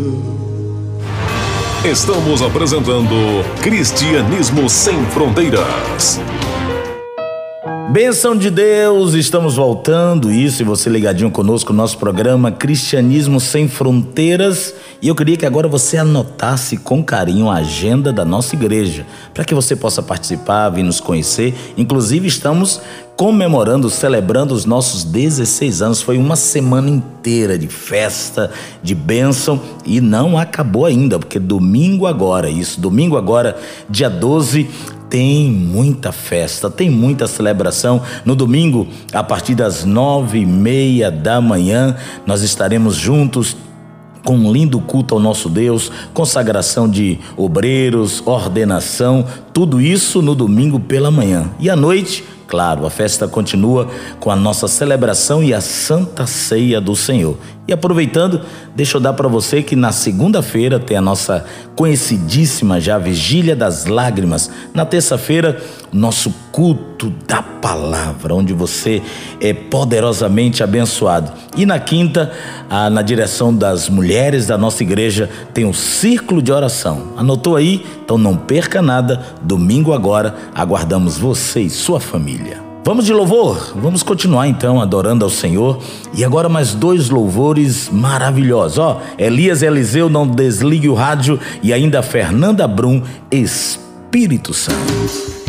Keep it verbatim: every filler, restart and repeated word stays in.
Estamos apresentando Cristianismo Sem Fronteiras. Bênção de Deus, estamos voltando, isso, e você ligadinho conosco no nosso programa Cristianismo Sem Fronteiras. E eu queria que agora você anotasse com carinho a agenda da nossa igreja, para que você possa participar, vir nos conhecer. Inclusive estamos comemorando, celebrando os nossos dezesseis anos. Foi uma semana inteira de festa, de bênção, e não acabou ainda, porque domingo agora, isso, domingo agora, dia doze, tem muita festa, tem muita celebração. No domingo, a partir das nove e meia da manhã, nós estaremos juntos com um lindo culto ao nosso Deus, consagração de obreiros, ordenação, tudo isso no domingo pela manhã. E à noite, claro, a festa continua com a nossa celebração e a Santa Ceia do Senhor. E aproveitando, deixa eu dar para você que na segunda-feira tem a nossa conhecidíssima já Vigília das Lágrimas. Na terça-feira, nosso culto da palavra, onde você é poderosamente abençoado. E na quinta, ah, na direção das mulheres da nossa igreja, tem o círculo de oração. Anotou aí? Então não perca nada. Domingo agora, aguardamos você e sua família. Vamos de louvor? Vamos continuar então adorando ao Senhor. E agora mais dois louvores maravilhosos. Ó, Elias Eliseu, Não Desligue o Rádio, e ainda Fernanda Brum, Espírito Santo.